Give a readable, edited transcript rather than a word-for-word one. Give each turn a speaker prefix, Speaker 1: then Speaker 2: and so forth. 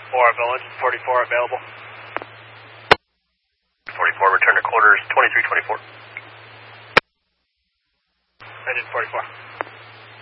Speaker 1: Oroville, engine 44 available.
Speaker 2: 44, return to quarters, 2324.
Speaker 1: Engine 44.